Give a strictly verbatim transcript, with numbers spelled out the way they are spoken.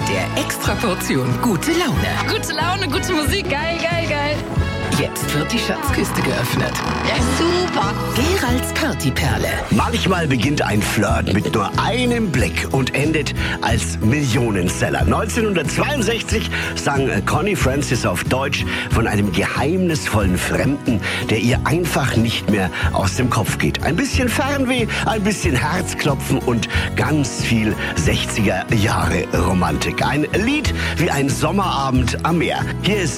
der Extraportion gute Laune. Gute Laune, gute Musik, geil, geil, geil. Jetzt wird die Schatzkiste geöffnet. Ja, super. Geralds Partyperle. Manchmal beginnt ein Flirt mit nur einem Blick und endet als Millionenseller. neunzehnhundertzweiundsechzig sang Connie Francis auf Deutsch von einem geheimnisvollen Fremden, der ihr einfach nicht mehr aus dem Kopf geht. Ein bisschen Fernweh, ein bisschen Herzklopfen und ganz viel sechziger Jahre Romantik. Ein Lied wie ein Sommerabend am Meer. Hier ist